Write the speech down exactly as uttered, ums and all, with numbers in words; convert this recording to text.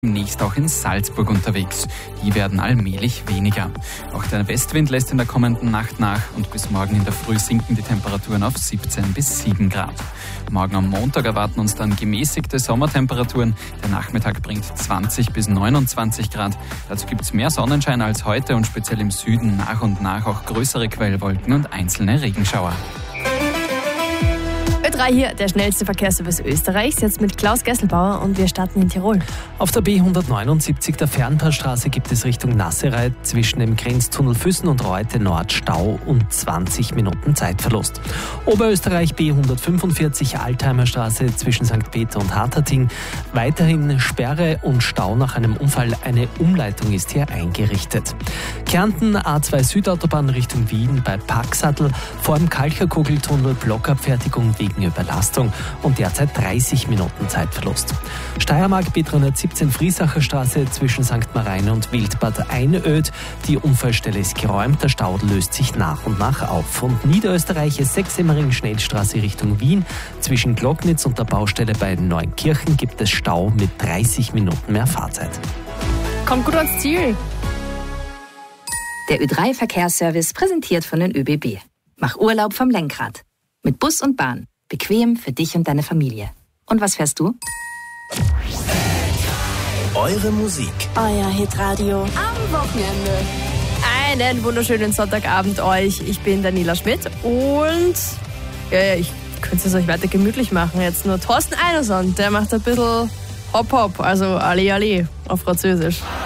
Demnächst auch in Salzburg unterwegs. Die werden allmählich weniger. Auch der Westwind lässt in der kommenden Nacht nach und bis morgen in der Früh sinken die Temperaturen auf siebzehn bis sieben Grad. Morgen am Montag erwarten uns dann gemäßigte Sommertemperaturen. Der Nachmittag bringt zwanzig bis neunundzwanzig Grad. Dazu gibt es mehr Sonnenschein als heute und speziell im Süden nach und nach auch größere Quellwolken und einzelne Regenschauer. Ö drei hier, der schnellste Verkehrsservice Österreichs, jetzt mit Klaus Gesselbauer und wir starten in Tirol. Auf der B hundertneunundsiebzig der Fernpassstraße gibt es Richtung Nassereit zwischen dem Grenztunnel Füssen und Reute Nord Stau und zwanzig Minuten Zeitverlust. Oberösterreich B hundertfünfundvierzig Altheimer Straße zwischen Sankt Peter und Hatterting. Weiterhin Sperre und Stau nach einem Unfall. Eine Umleitung ist hier eingerichtet. Kärnten A zwei Südautobahn Richtung Wien bei Packsattel vor dem Kalcherkugeltunnel Blockabfertigung wegen Überlastung und derzeit dreißig Minuten Zeitverlust. Steiermark B dreihundertsiebzehn Friesacher Straße zwischen Sankt Marine und Wildbad Einöd. Die Unfallstelle ist geräumt, der Stau löst sich nach und nach auf. Und Niederösterreich Sechsemmering Schnellstraße Richtung Wien. Zwischen Glocknitz und der Baustelle bei Neunkirchen gibt es Stau mit dreißig Minuten mehr Fahrzeit. Kommt gut ans Ziel. Der Ö drei Verkehrsservice präsentiert von den ÖBB. Mach Urlaub vom Lenkrad. Mit Bus und Bahn. Bequem für dich und deine Familie. Und was fährst du? Eure Musik. Euer Hitradio. Am Wochenende. Einen wunderschönen Sonntagabend euch. Ich bin Daniela Schmidt und ja, ich könnte es euch weiter gemütlich machen. Jetzt nur Thorsten Einerson, der macht ein bisschen Hop-Hop, also Alle Alle auf Französisch.